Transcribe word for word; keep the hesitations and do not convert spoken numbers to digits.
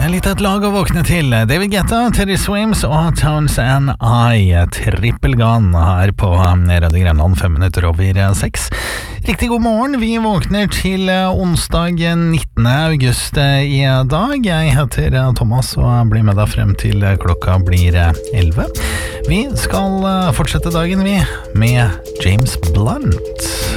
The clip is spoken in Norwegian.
litt av et lag å våkne til. David Guetta, Teddy Swims og Tones and I. Trippelgan her på Radio Grenland, fem minutter over seks. Riktig god morgen, vi våkner til onsdag nittende august i dag. Jeg heter Thomas og blir med deg frem til klokka blir elleve. Vi skal fortsette dagen vi med James Blunt.